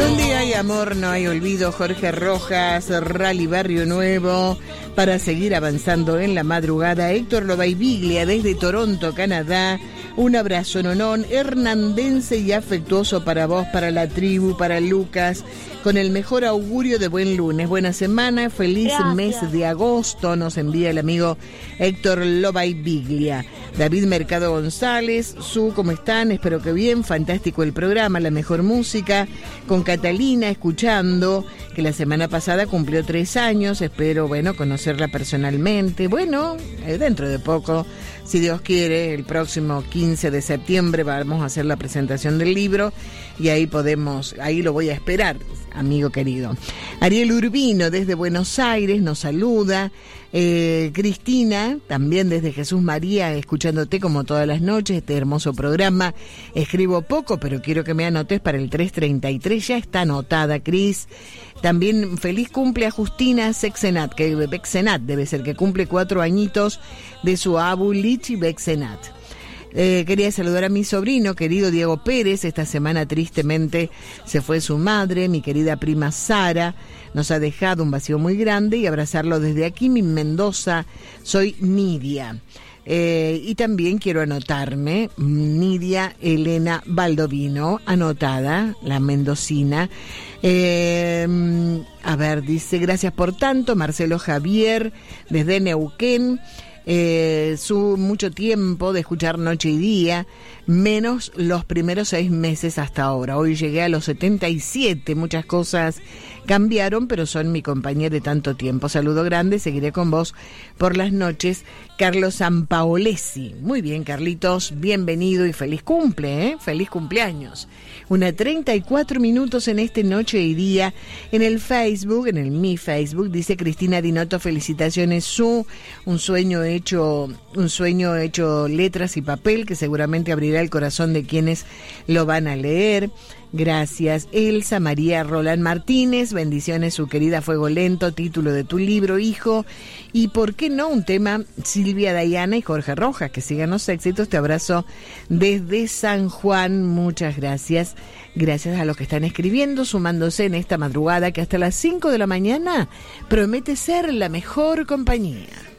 Donde hay amor no hay olvido. Jorge Rojas, Rally Barrio Nuevo, para seguir avanzando en la madrugada. Héctor Lobaibiglia desde Toronto, Canadá. Un abrazo nonón, hernandense y afectuoso para vos, para la tribu, para Lucas, con el mejor augurio de buen lunes. Buena semana, feliz mes de agosto, nos envía el amigo Héctor Lobaibiglia. David Mercado González, ¿cómo están? Espero que bien, fantástico el programa, la mejor música, con Catalina escuchando, que la semana pasada cumplió 3 años, espero, conocerla personalmente. Dentro de poco, si Dios quiere, el próximo 15 de septiembre vamos a hacer la presentación del libro y ahí lo voy a esperar, amigo querido. Ariel Urbino desde Buenos Aires nos saluda. Cristina, también desde Jesús María, escuchándote como todas las noches, este hermoso programa. Escribo poco, pero quiero que me anotes para el 333, ya está anotada, Cris. También feliz cumple a Justina Bexenat, debe ser, que cumple 4 añitos de su abu Lichi Bexenat. Quería saludar a mi sobrino, querido Diego Pérez. Esta semana tristemente se fue su madre, mi querida prima Sara. Nos ha dejado un vacío muy grande y abrazarlo desde aquí, mi Mendoza. Soy Nidia. Y también quiero anotarme, Nidia Elena Baldovino, anotada, la mendocina. Dice, gracias por tanto, Marcelo Javier, desde Neuquén. Su mucho tiempo de escuchar noche y día, menos los primeros 6 meses hasta ahora. Hoy llegué a los 77, muchas cosas cambiaron, pero son mi compañía de tanto tiempo. Saludo grande, seguiré con vos por las noches. Carlos Sampaolesi. Muy bien, Carlitos, bienvenido y feliz feliz cumpleaños. 1:34 minutos en este Noche y Día. En el Facebook, en mi Facebook, dice Cristina Dinotto, felicitaciones, un sueño hecho letras y papel que seguramente abrirá el corazón de quienes lo van a leer. Gracias. Elsa María Roland Martínez, bendiciones, su querida Fuego Lento, título de tu libro, hijo. Y por qué no un tema, Silvia Dayana y Jorge Rojas, que sigan los éxitos. Te abrazo desde San Juan, muchas gracias. Gracias a los que están escribiendo, sumándose en esta madrugada que hasta las 5 de la mañana promete ser la mejor compañía.